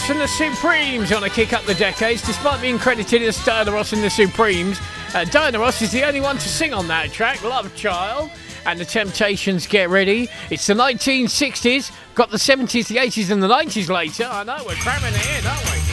Ross and the Supremes on a kick up the decades. Despite being credited as Diana Ross and the Supremes, Diana Ross is the only one to sing on that track, Love Child. And the Temptations, Get Ready. It's the 1960s, got the 70s, the 80s and the 90s later. I know, we're cramming it in, aren't we?